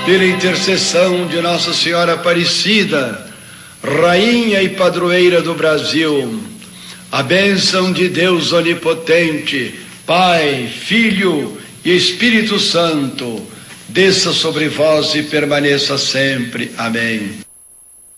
pela intercessão de Nossa Senhora Aparecida, Rainha e Padroeira do Brasil, a bênção de Deus Onipotente, Pai, Filho e Espírito Santo, desça sobre vós e permaneça sempre. Amém.